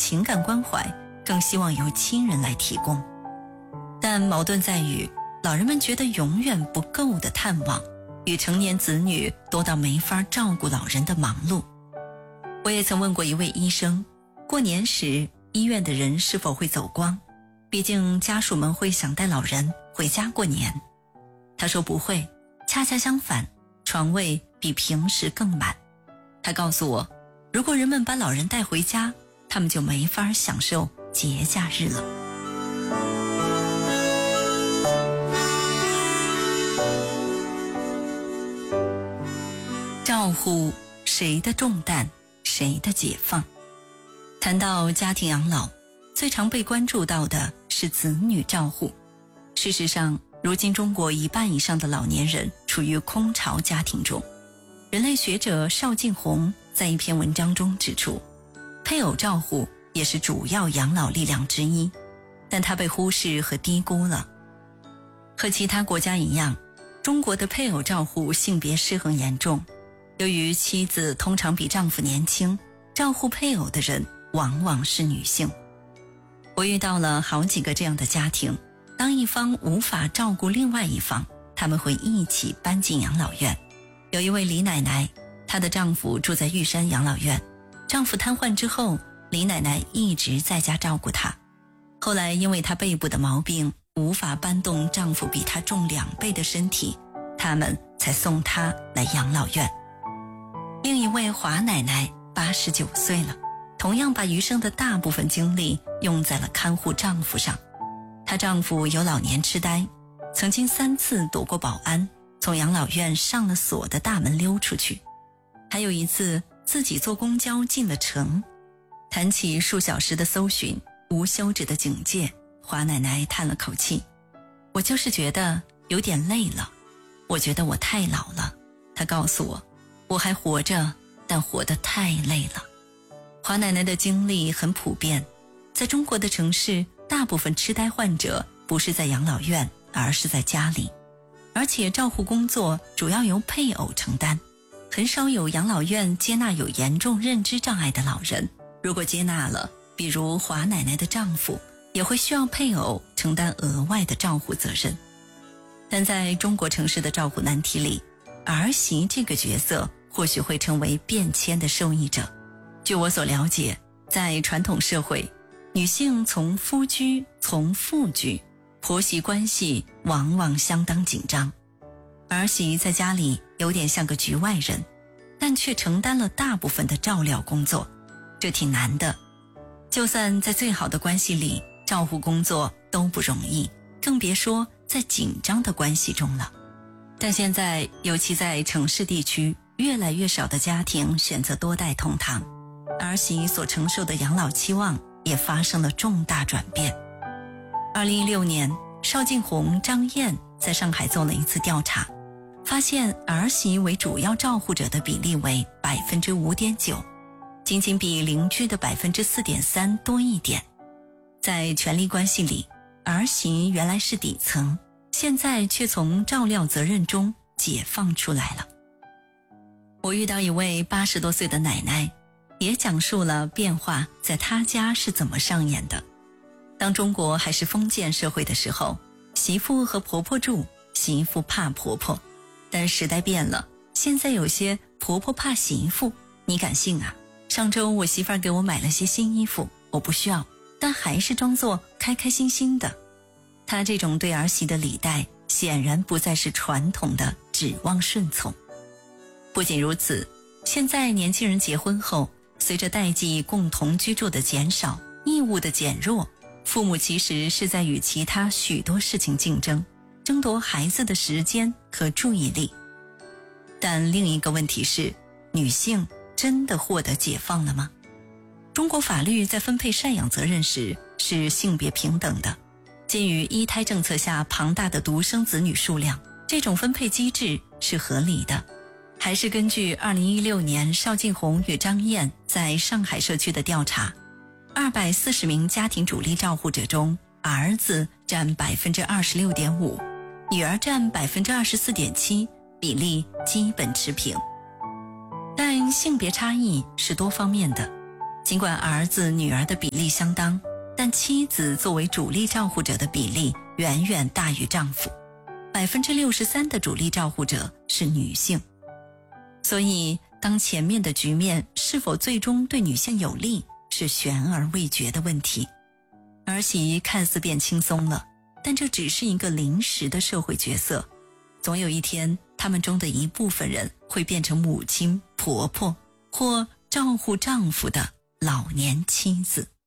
情感关怀更希望由亲人来提供。但矛盾在于，老人们觉得永远不够的探望，与成年子女多到没法照顾老人的忙碌。我也曾问过一位医生，过年时医院的人是否会走光？毕竟家属们会想带老人回家过年。他说不会，恰恰相反，床位比平时更满。他告诉我，如果人们把老人带回家，他们就没法享受节假日了。照护谁的重担，谁的解放。谈到家庭养老，最常被关注到的是子女照护。事实上，如今中国1半以上的老年人处于空巢家庭中。人类学者邵劲宏在一篇文章中指出，配偶照护也是主要养老力量之一，但它被忽视和低估了。和其他国家一样，中国的配偶照护性别失衡严重。由于妻子通常比丈夫年轻，照护配偶的人往往是女性。我遇到了好几个这样的家庭，当一方无法照顾另外一方，他们会一起搬进养老院。有一位李奶奶，她的丈夫住在玉山养老院，丈夫瘫痪之后，李奶奶一直在家照顾她。后来因为她背部的毛病，无法搬动丈夫比她重2倍的身体，他们才送她来养老院。另一位华奶奶89岁了，同样把余生的大部分精力用在了看护丈夫上。她丈夫有老年痴呆，曾经3次躲过保安，从养老院上了锁的大门溜出去。还有一次自己坐公交进了城。谈起数小时的搜寻，无休止的警戒，华奶奶叹了口气，我就是觉得有点累了，我觉得我太老了。她告诉我，我还活着，但活得太累了。华奶奶的经历很普遍，在中国的城市，大部分痴呆患者不是在养老院，而是在家里，而且照护工作主要由配偶承担，很少有养老院接纳有严重认知障碍的老人。如果接纳了，比如华奶奶的丈夫，也会需要配偶承担额外的照护责任。但在中国城市的照顾难题里，儿媳这个角色或许会成为变迁的受益者。据我所了解，在传统社会，女性从夫居从妇居，婆媳关系往往相当紧张。儿媳在家里有点像个局外人，但却承担了大部分的照料工作，这挺难的。就算在最好的关系里，照护工作都不容易，更别说在紧张的关系中了。但现在，尤其在城市地区，越来越少的家庭选择多代同堂，儿媳所承受的养老期望也发生了重大转变。2016年，邵劲宏、张燕在上海做了一次调查，发现儿媳为主要照护者的比例为 5.9%， 仅仅比邻居的 4.3% 多一点。在权力关系里，儿媳原来是底层，现在却从照料责任中解放出来了。我遇到一位80多岁的奶奶，也讲述了变化在她家是怎么上演的。当中国还是封建社会的时候，媳妇和婆婆住，媳妇怕婆婆。但时代变了，现在有些婆婆怕媳妇，你敢信啊？上周我媳妇儿给我买了些新衣服，我不需要，但还是装作开开心心的。她这种对儿媳的礼待，显然不再是传统的指望顺从。不仅如此，现在年轻人结婚后，随着代际共同居住的减少，义务的减弱，父母其实是在与其他许多事情竞争，争夺孩子的时间和注意力。但另一个问题是，女性真的获得解放了吗？中国法律在分配赡养责任时是性别平等的，鉴于一胎政策下庞大的独生子女数量，这种分配机制是合理的。还是根据2016年邵劲宏与张燕在上海社区的调查，240名家庭主力照护者中，儿子占 26.5%， 女儿占 24.7%， 比例基本持平。但性别差异是多方面的， 尽管儿子女儿的比例相当，但妻子作为主力照护者的比例远远大于丈夫，63%的主力照护者是女性。所以当前面的局面是否最终对女性有利，是悬而未决的问题。儿媳看似变轻松了，但这只是一个临时的社会角色，总有一天他们中的一部分人会变成母亲、婆婆或照顾丈夫的老年妻子。